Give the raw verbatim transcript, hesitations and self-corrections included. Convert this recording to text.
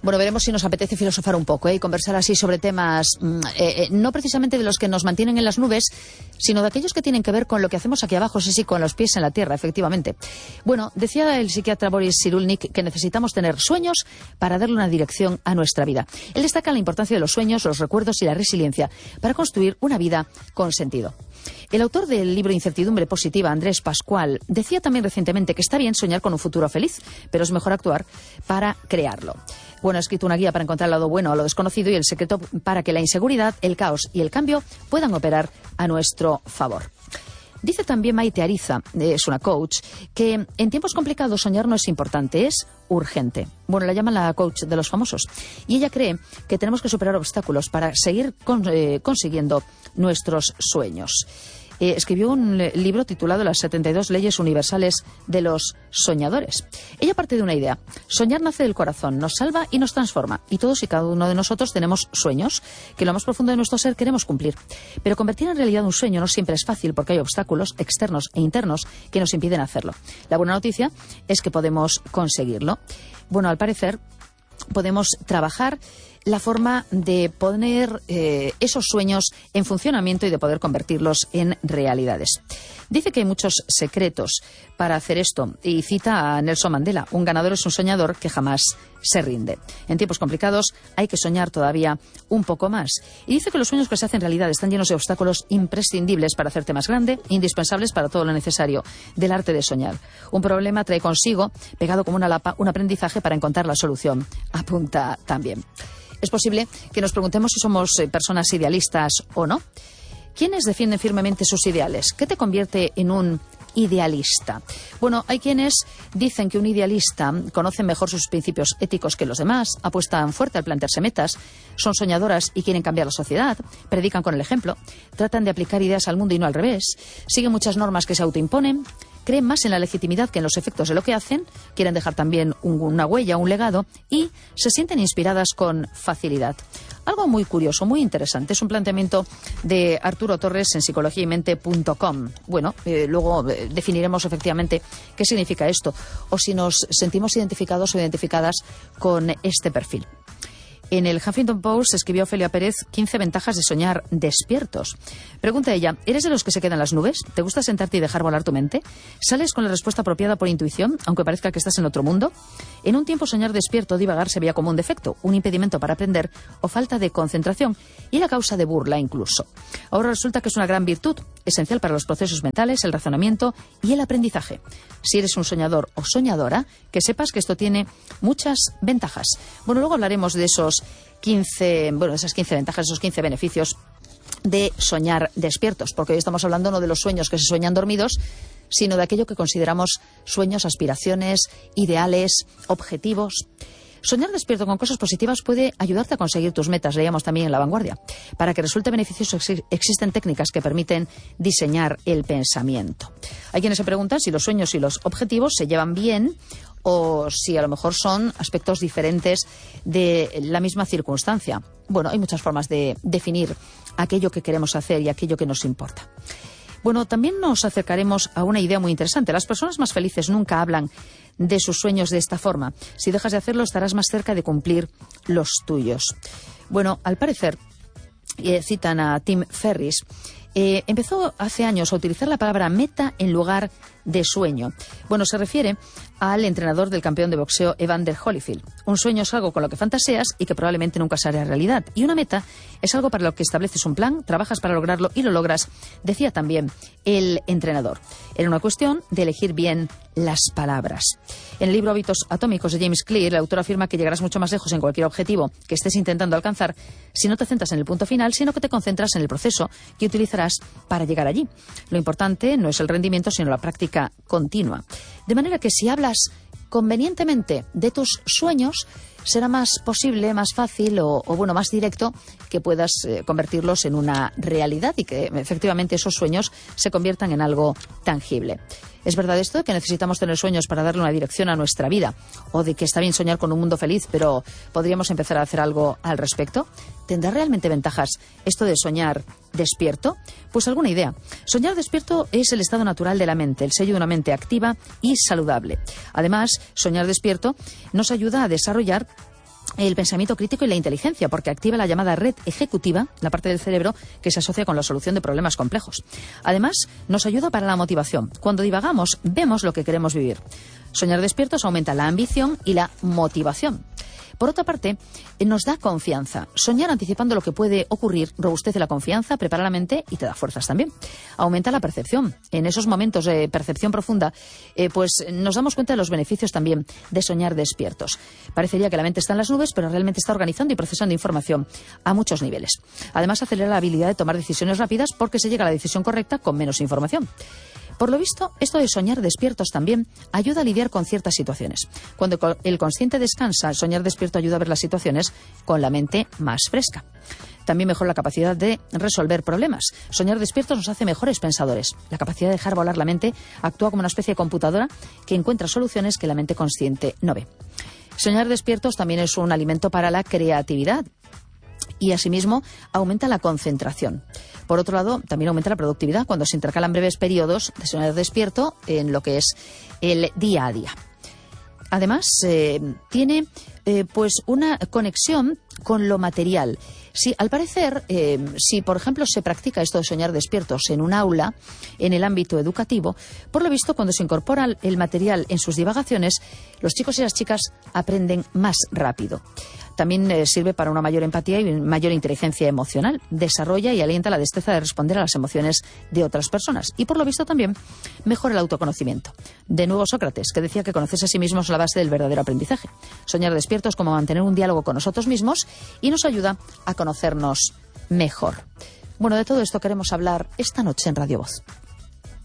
Bueno, veremos si nos apetece filosofar un poco ¿eh? y conversar así sobre temas eh, eh, no precisamente de los que nos mantienen en las nubes, sino de aquellos que tienen que ver con lo que hacemos aquí abajo, sí, sí, con los pies en la tierra, efectivamente. Bueno, decía el psiquiatra Boris Cyrulnik que necesitamos tener sueños para darle una dirección a nuestra vida. Él destaca la importancia de los sueños, los recuerdos y la resiliencia para construir una vida con sentido. El autor del libro Incertidumbre Positiva, Andrés Pascual, decía también recientemente que está bien soñar con un futuro feliz, pero es mejor actuar para crearlo. Bueno, ha escrito una guía para encontrar el lado bueno a lo desconocido y el secreto para que la inseguridad, el caos y el cambio puedan operar a nuestro favor. Dice también Maite Ariza, es una coach, que en tiempos complicados soñar no es importante, es urgente. Bueno, la llaman la coach de los famosos. Y ella cree que tenemos que superar obstáculos para seguir con, eh, consiguiendo nuestros sueños. Eh, escribió un libro titulado Las setenta y dos leyes universales de los soñadores. Ella parte de una idea. Soñar nace del corazón, nos salva y nos transforma. Y todos y cada uno de nosotros tenemos sueños que en lo más profundo de nuestro ser queremos cumplir. Pero convertir en realidad un sueño no siempre es fácil porque hay obstáculos externos e internos que nos impiden hacerlo. La buena noticia es que podemos conseguirlo. Bueno, al parecer podemos trabajar la forma de poner eh, esos sueños en funcionamiento y de poder convertirlos en realidades. Dice que hay muchos secretos para hacer esto y cita a Nelson Mandela. Un ganador es un soñador que jamás se rinde. En tiempos complicados hay que soñar todavía un poco más. Y dice que los sueños que se hacen realidad están llenos de obstáculos imprescindibles para hacerte más grande, indispensables para todo lo necesario del arte de soñar. Un problema trae consigo, pegado como una lapa, un aprendizaje para encontrar la solución. Apunta también. Es posible que nos preguntemos si somos personas idealistas o no. ¿Quiénes defienden firmemente sus ideales? ¿Qué te convierte en un idealista? Bueno, hay quienes dicen que un idealista conoce mejor sus principios éticos que los demás, apuestan fuerte al plantearse metas, son soñadoras y quieren cambiar la sociedad, predican con el ejemplo, tratan de aplicar ideas al mundo y no al revés, siguen muchas normas que se autoimponen, creen más en la legitimidad que en los efectos de lo que hacen, quieren dejar también un, una huella, un legado y se sienten inspiradas con facilidad. Algo muy curioso, muy interesante. Es un planteamiento de Arturo Torres en psicología y mente punto com. Bueno, eh, luego eh, definiremos efectivamente qué significa esto o si nos sentimos identificados o identificadas con este perfil. En el Huffington Post escribió Ofelia Pérez quince ventajas de soñar despiertos. Pregunta ella, ¿eres de los que se quedan en las nubes? ¿Te gusta sentarte y dejar volar tu mente? ¿Sales con la respuesta apropiada por intuición, aunque parezca que estás en otro mundo? En un tiempo soñar despierto o divagar se veía como un defecto, un impedimento para aprender o falta de concentración y la causa de burla incluso. Ahora resulta que es una gran virtud, esencial para los procesos mentales, el razonamiento y el aprendizaje. Si eres un soñador o soñadora, que sepas que esto tiene muchas ventajas. Bueno, luego hablaremos de esos quince, bueno, esas quince ventajas, esos quince beneficios de soñar despiertos, porque hoy estamos hablando no de los sueños que se sueñan dormidos, sino de aquello que consideramos sueños, aspiraciones, ideales, objetivos. Soñar despierto con cosas positivas puede ayudarte a conseguir tus metas, leíamos también en La Vanguardia. Para que resulte beneficioso ex- existen técnicas que permiten diseñar el pensamiento. Hay quienes se preguntan si los sueños y los objetivos se llevan bien o si a lo mejor son aspectos diferentes de la misma circunstancia. Bueno, hay muchas formas de definir aquello que queremos hacer y aquello que nos importa. Bueno, también nos acercaremos a una idea muy interesante. Las personas más felices nunca hablan de sus sueños de esta forma. Si dejas de hacerlo, estarás más cerca de cumplir los tuyos. Bueno, al parecer, eh, citan a Tim Ferriss, eh, empezó hace años a utilizar la palabra meta en lugar de sueño. Bueno, se refiere al entrenador del campeón de boxeo Evander Holyfield. Un sueño es algo con lo que fantaseas y que probablemente nunca se hará realidad. Y una meta es algo para lo que estableces un plan, trabajas para lograrlo y lo logras, decía también el entrenador. Era una cuestión de elegir bien las palabras. En el libro Hábitos Atómicos de James Clear, el autor afirma que llegarás mucho más lejos en cualquier objetivo que estés intentando alcanzar si no te centras en el punto final, sino que te concentras en el proceso que utilizarás para llegar allí. Lo importante no es el rendimiento, sino la práctica continua. De manera que si hablas convenientemente de tus sueños, será más posible, más fácil o, o bueno, más directo que puedas eh, convertirlos en una realidad y que efectivamente esos sueños se conviertan en algo tangible. ¿Es verdad esto de que necesitamos tener sueños para darle una dirección a nuestra vida? ¿O de que está bien soñar con un mundo feliz, pero podríamos empezar a hacer algo al respecto? ¿Tendrá realmente ventajas esto de soñar despierto? Pues alguna idea. Soñar despierto es el estado natural de la mente, el sello de una mente activa y saludable. Además, soñar despierto nos ayuda a desarrollar el pensamiento crítico y la inteligencia, porque activa la llamada red ejecutiva, la parte del cerebro que se asocia con la solución de problemas complejos. Además, nos ayuda para la motivación. Cuando divagamos, vemos lo que queremos vivir. Soñar despiertos aumenta la ambición y la motivación. Por otra parte, nos da confianza. Soñar anticipando lo que puede ocurrir robustece la confianza, prepara la mente y te da fuerzas también. Aumenta la percepción. En esos momentos de percepción profunda, eh, pues nos damos cuenta de los beneficios también de soñar despiertos. Parecería que la mente está en las nubes, pero realmente está organizando y procesando información a muchos niveles. Además, acelera la habilidad de tomar decisiones rápidas porque se llega a la decisión correcta con menos información. Por lo visto, esto de soñar despiertos también ayuda a lidiar con ciertas situaciones. Cuando el consciente descansa, el soñar despierto ayuda a ver las situaciones con la mente más fresca. También mejora la capacidad de resolver problemas. Soñar despiertos nos hace mejores pensadores. La capacidad de dejar volar la mente actúa como una especie de computadora que encuentra soluciones que la mente consciente no ve. Soñar despiertos también es un alimento para la creatividad y, asimismo, aumenta la concentración. Por otro lado, también aumenta la productividad cuando se intercalan breves periodos de soñar despierto en lo que es el día a día. Además, eh, tiene eh, pues una conexión con lo material. Si, al parecer, eh, si por ejemplo se practica esto de soñar despiertos en un aula, en el ámbito educativo, por lo visto cuando se incorpora el material en sus divagaciones, los chicos y las chicas aprenden más rápido. También eh, sirve para una mayor empatía y mayor inteligencia emocional. Desarrolla y alienta la destreza de responder a las emociones de otras personas. Y por lo visto también mejora el autoconocimiento. De nuevo Sócrates, que decía que conocerse a sí mismos es la base del verdadero aprendizaje. Soñar despiertos como mantener un diálogo con nosotros mismos y nos ayuda a conocernos mejor. Bueno, de todo esto queremos hablar esta noche en Radio Voz.